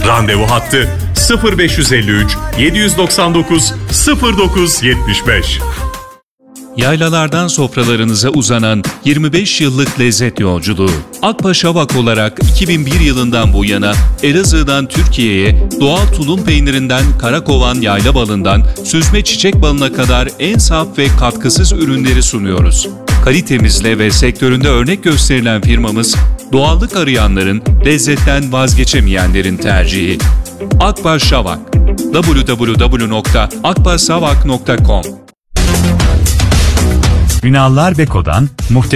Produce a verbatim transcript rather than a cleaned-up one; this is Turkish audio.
Randevu hattı sıfır beş yüz elli üç yedi yüz doksan dokuz sıfır dokuz yetmiş beş. Yaylalardan sofralarınıza uzanan yirmi beş yıllık lezzet yolculuğu. Akbaş Havak olarak iki bin bir yılından bu yana Elazığ'dan Türkiye'ye doğal tulum peynirinden karakovan yayla balından süzme çiçek balına kadar en saf ve katkısız ürünleri sunuyoruz. Kalitemizle ve sektöründe örnek gösterilen firmamız, doğallık arayanların, lezzetten vazgeçemeyenlerin tercihi. Akbaş Havak. double-u double-u double-u nokta akbaşhavak nokta com Ünallar Beko'dan muhteşem